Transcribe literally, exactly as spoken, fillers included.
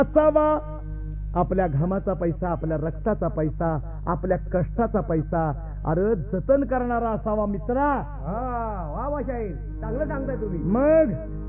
असावा आपल्या घामाचा पैसा, आपल्या रक्ताचा पैसा, आपल्या कष्टाचा पैसा अरे जतन करणारा असावा मित्रा. वा वा शाहीर, चांगलं सांगताय तुम्ही. मग